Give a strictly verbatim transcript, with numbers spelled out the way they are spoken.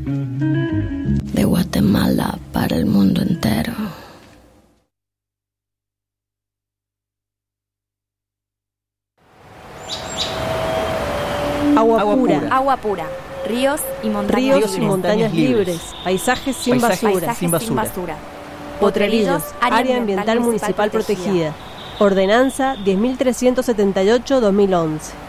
De Guatemala para el mundo entero. Agua, Agua pura. pura. Agua pura. Ríos y montañas Ríos libres. y montañas libres. Paisajes sin Paisajes basura. Paisajes sin basura. basura. Potrerillos. Área ambiental municipal protegida. Ordenanza diez mil trescientos setenta y ocho barra dos mil once.